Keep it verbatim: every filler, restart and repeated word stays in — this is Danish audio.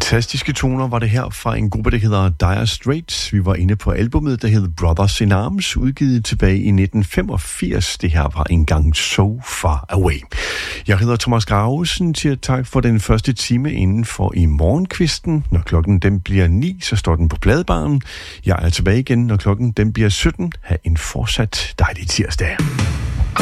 Fantastiske toner var det her fra en gruppe, der hedder Dire Straits. Vi var inde på albumet, der hed Brothers in Arms, udgivet tilbage i nitten femogfirs. Det her var engang So Far Away. Jeg hedder Thomas Gravesen, siger tak for den første time inden for i morgenkvisten. Når klokken den bliver ni, så står den på pladebaren. Jeg er tilbage igen, når klokken den bliver sytten. Ha' en fortsat dejlig tirsdag.